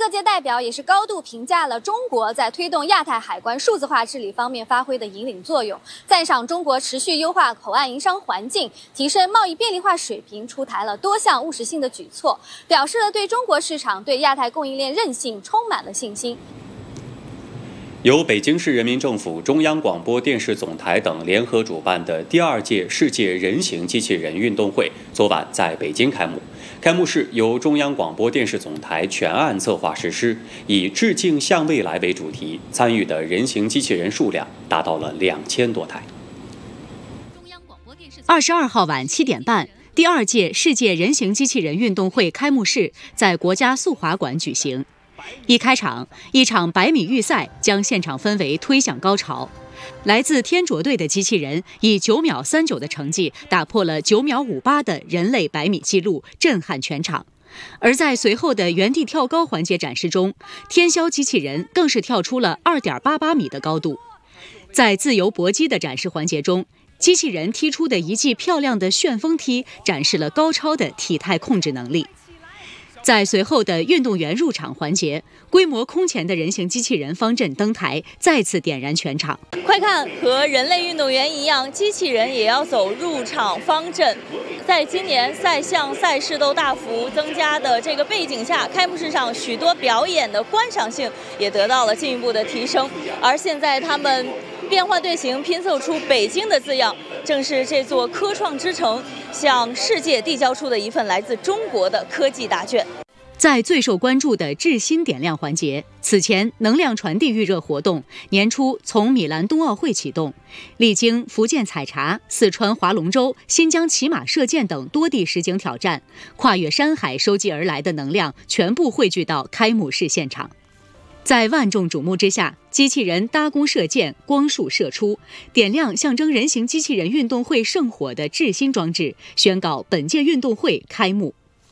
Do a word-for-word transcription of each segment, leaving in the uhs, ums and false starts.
各界代表也是高度评价了中国在推动亚太海关数字化治理方面发挥的引领作用，赞赏中国持续优化口岸营商环境，提升贸易便利化水平，出台了多项务实性的举措，表示了对中国市场、对亚太供应链韧性充满了信心。 由北京市人民政府、中央广播电视总台等联合主办的第二届世界人形机器人运动会昨晚在北京开幕。开幕式由中央广播电视总台全案策划实施，以“致敬向未来”为主题，参与的人形机器人数量达到了两千多台。 二十二号晚七点半，第二届世界人形机器人运动会开幕式在国家速滑馆举行。一开场，一场百米预赛将现场氛围推向高潮。来自天卓队的机器人以九秒三九的成绩打破了九秒五八的人类百米纪录，震撼全场。而在随后的原地跳高环节展示中，天霄机器人更是跳出了二点八八米的高度。在自由搏击的展示环节中，机器人踢出的一记漂亮的旋风踢展示了高超的体态控制能力。在随后的运动员入场环节，规模空前的人形机器人方阵登台，再次点燃全场。 快看，和人类运动员一样，机器人也要走入场方阵。在今年赛项赛事都大幅增加的这个背景下，开幕式上许多表演的观赏性也得到了进一步的提升。而现在他们变换队形，拼凑出北京的字样，正是这座科创之城向世界递交出的一份来自中国的科技答卷。 在最受关注的致新点亮环节，此前能量传递预热活动年初从米兰冬奥会启动，历经福建采茶、四川划龙舟、新疆骑马射箭等多地实景挑战，跨越山海收集而来的能量全部汇聚到开幕式现场。在万众瞩目之下，机器人搭弓射箭，光束射出，点亮象征人形机器人运动会圣火的致新装置，宣告本届运动会开幕。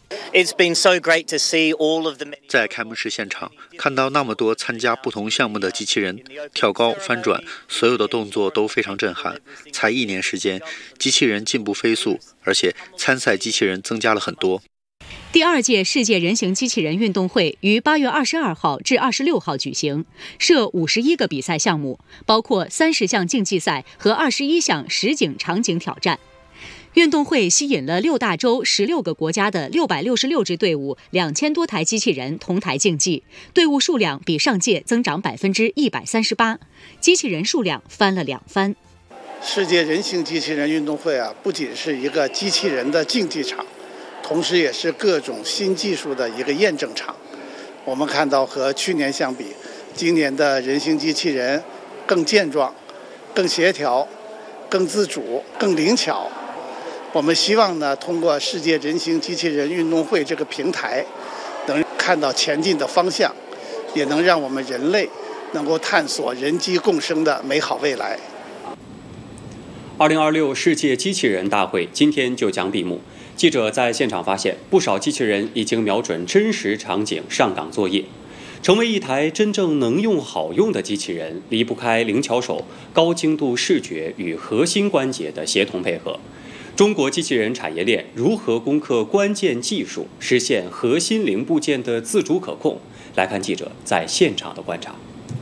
在开幕式现场看到那么多参加不同项目的机器人跳高翻转，所有的动作都非常震撼。才一年时间，机器人进步飞速，而且参赛机器人增加了很多。 第二届世界人形机器人运动会于八月二十二号至二十六号举行，设五十一个比赛项目，包括三十项竞技赛和二十一项实景场景挑战。运动会吸引了六大洲十六个国家的六百六十六支队伍，两千多台机器人同台竞技，队伍数量比上届增长百分之一百三十八，机器人数量翻了两番。 世界人形机器人运动会啊，不仅是一个机器人的竞技场，同时也是各种新技术的一个验证场。我们看到和去年相比，今年的人形机器人更健壮、更协调、更自主、更灵巧。我们希望呢，通过世界人形机器人运动会这个平台，能看到前进的方向，也能让我们人类能够探索人机共生的美好未来。 二零二六世界机器人大会今天就将闭幕。记者在现场发现，不少机器人已经瞄准真实场景上岗作业。成为一台真正能用好用的机器人，离不开灵巧手、高精度视觉与核心关节的协同配合。中国机器人产业链如何攻克关键技术，实现核心零部件的自主可控？来看记者在现场的观察。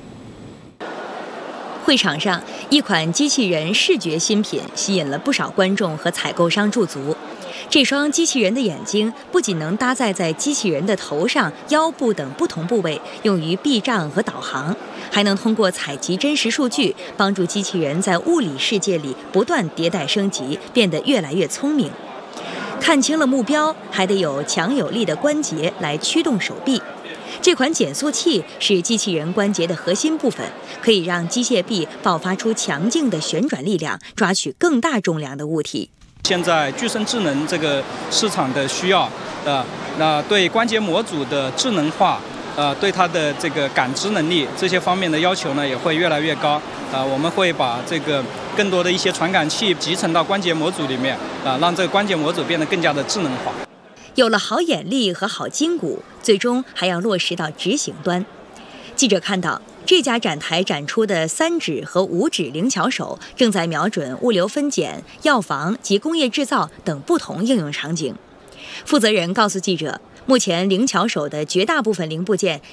会场上，一款机器人视觉新品吸引了不少观众和采购商驻足。这双机器人的眼睛不仅能搭载在机器人的头上、腰部等不同部位，用于避障和导航，还能通过采集真实数据，帮助机器人在物理世界里不断迭代升级，变得越来越聪明。看清了目标，还得有强有力的关节来驱动手臂。这款减速器是机器人关节的核心部分，可以让机械臂爆发出强劲的旋转力量，抓取更大重量的物体。 现在具身智能这个市场的需要，呃，那对关节模组的智能化，呃，对它的这个感知能力这些方面的要求呢，也会越来越高。呃，我们会把这个更多的一些传感器集成到关节模组里面，啊、呃，让这个关节模组变得更加的智能化。 有了好眼力和好筋骨，最终还要落实到执行端。记者看到，这家展台展出的三指和五指灵巧手正在瞄准物流分拣、药房及工业制造等不同应用场景。负责人告诉记者，目前灵巧手的绝大部分零部件